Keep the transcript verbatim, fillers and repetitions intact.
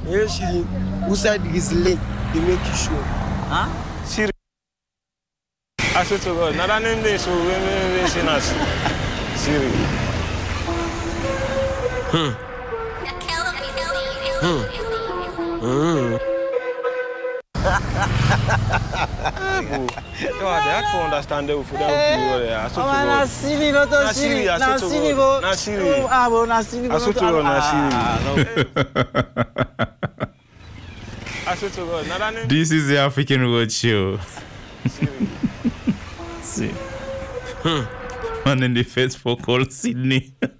Eh, Siri, who said this link? They make you sure. Huh? Siri. I said to God, now that name is so we we say na Siri. Hmm. Hmm. Hmm. No, I don't understand that for them. I said to God. Na Siri, not na Siri. Na Siri go. Na Siri. Ah, bo na Siri go. I said to God, na Siri. I said to God, now that name. This is the African Road Show. Siri. See. Hmm. And then the first for call Sydney.